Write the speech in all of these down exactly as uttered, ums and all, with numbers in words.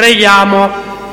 Preghiamo.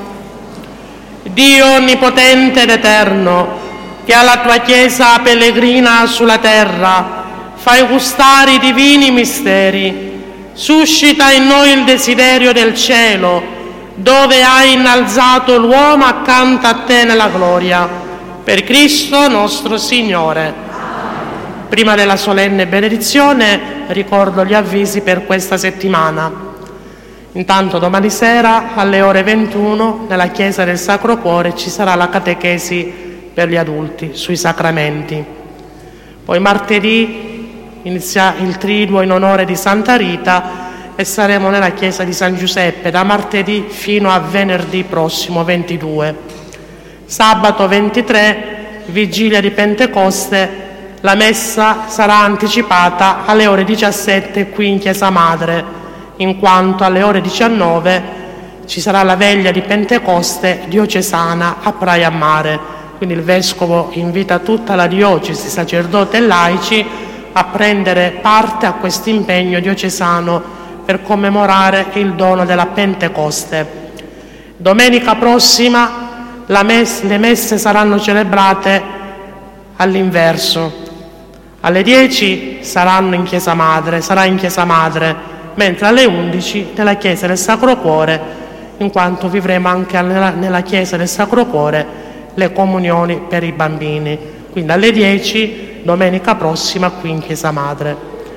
Dio onnipotente ed eterno, che alla tua Chiesa pellegrina sulla terra fai gustare i divini misteri, suscita in noi il desiderio del cielo, dove hai innalzato l'uomo accanto a te nella gloria. Per Cristo nostro Signore. Prima della solenne benedizione ricordo gli avvisi per questa settimana. Intanto domani sera alle ore ventuno nella Chiesa del Sacro Cuore ci sarà la catechesi per gli adulti sui sacramenti. Poi martedì inizia il triduo in onore di Santa Rita e saremo nella Chiesa di San Giuseppe da martedì fino a venerdì prossimo ventidue. Sabato ventitré, vigilia di Pentecoste, la messa sarà anticipata alle ore diciassette qui in Chiesa Madre, in quanto alle ore diciannove ci sarà la veglia di Pentecoste diocesana a Praia a Mare. Quindi il Vescovo invita tutta la diocesi, sacerdoti e laici, a prendere parte a questo impegno diocesano per commemorare il dono della Pentecoste. Domenica prossima la mes- le messe saranno celebrate all'inverso. Alle dieci saranno in Chiesa Madre, sarà in Chiesa Madre, mentre alle undici nella Chiesa del Sacro Cuore, in quanto vivremo anche nella, nella Chiesa del Sacro Cuore le comunioni per i bambini. Quindi alle dieci, domenica prossima, qui in Chiesa Madre.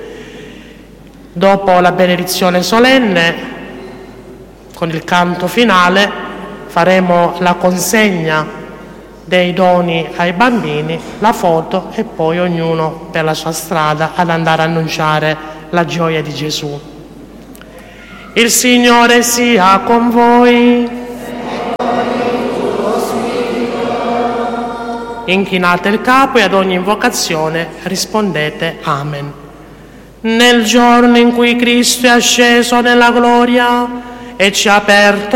Dopo la benedizione solenne, con il canto finale, faremo la consegna dei doni ai bambini, la foto e poi ognuno per la sua strada ad andare a annunciare la gioia di Gesù. Il Signore sia con voi. Inchinate il capo e ad ogni invocazione rispondete Amen. Nel giorno in cui Cristo è asceso nella gloria e ci ha aperto